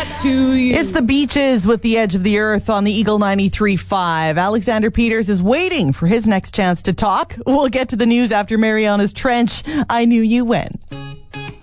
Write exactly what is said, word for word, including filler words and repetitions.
that to you. It's the Beaches with The Edge of the Earth on the Eagle ninety-three point five. Alexander Peters is waiting for his next chance to talk. We'll get to the news after Mariana's Trench. I Knew You When.